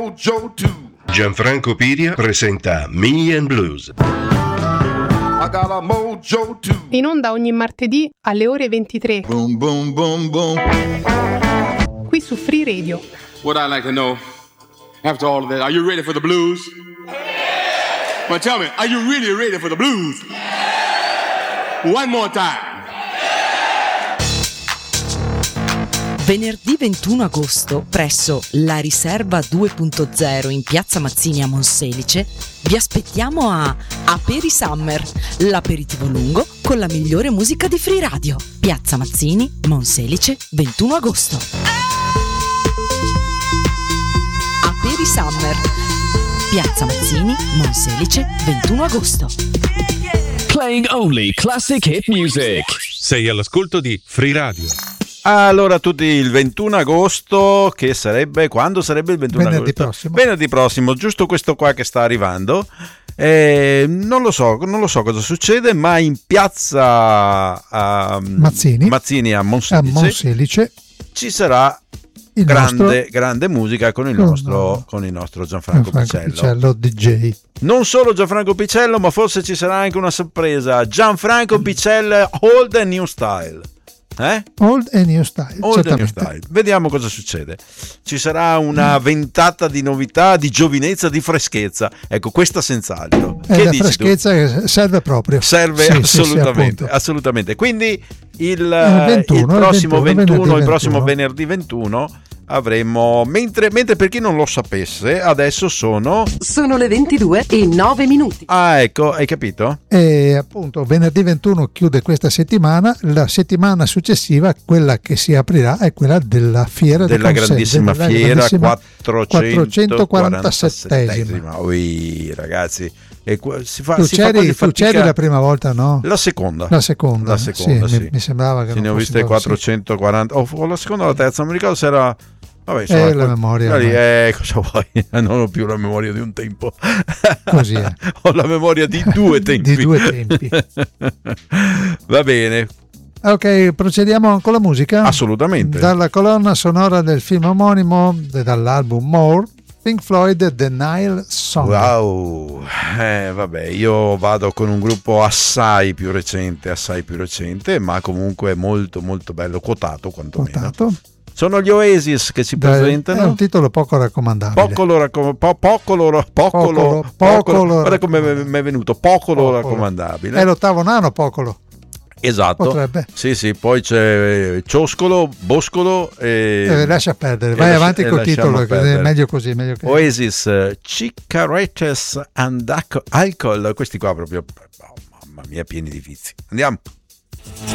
Gianfranco Piria presenta Me and Blues. In onda ogni martedì alle ore 23. Boom, boom, boom, boom. Qui su Free Radio. What I'd like to know, after all of that, are you ready for the blues? But tell me, are you really ready for the blues? One more time. Venerdì 21 agosto, presso La Riserva 2.0 in Piazza Mazzini a Monselice, vi aspettiamo a Aperi Summer, l'aperitivo lungo con la migliore musica di Free Radio. Piazza Mazzini, Monselice, 21 agosto. Aperi Summer, Piazza Mazzini, Monselice, 21 agosto. Playing only classic hit music. Sei all'ascolto di Free Radio. Allora, tutti il 21 agosto, che sarebbe, quando sarebbe il 21 venerdì agosto? Prossimo. Venerdì prossimo, giusto questo qua che sta arrivando. Non lo so cosa succede, ma in piazza Mazzini a Monselice ci sarà grande musica con il nostro Gianfranco Picello DJ. Non solo Gianfranco Picello, ma forse ci sarà anche una sorpresa. Gianfranco Picello Old and New Style. Old and New Style. Vediamo cosa succede. Ci sarà una ventata di novità, di giovinezza, di freschezza. Ecco, questa senz'altro. Che la dici freschezza tu? Serve proprio. Serve assolutamente, assolutamente. Quindi il prossimo venerdì 21 avremo, mentre per chi non lo sapesse, adesso sono le 22:09. Ah, ecco, hai capito? E appunto venerdì 21 chiude questa settimana. La settimana successiva, quella che si aprirà, è quella della fiera della grandissima fiera 447esima. Ui, ragazzi, e tu c'eri la prima volta, no? La seconda, sì. Mi sembrava che ne ho viste 440 o la seconda o la terza, non mi ricordo se era. Vabbè, la memoria. Cosa vuoi? Non ho più la memoria di un tempo. Così è. Ho la memoria di due tempi. Va bene. Ok, procediamo con la musica? Assolutamente. Dalla colonna sonora del film omonimo, dall'album More, Pink Floyd, The Nile Song. Wow. Vabbè, io vado con un gruppo assai più recente, ma comunque molto molto bello, quotato quantomeno. Sono gli Oasis che si presentano. È un titolo poco raccomandabile. Guarda come mi è venuto, poco raccomandabile. È l'ottavo nano, Pocolo. Esatto. Potrebbe. Sì, poi c'è Cioscolo, Boscolo e lascia perdere, vai avanti col titolo, che è meglio così, Oasis, Cigarettes and Alcohol, questi qua proprio, mamma mia, pieni di vizi. Andiamo.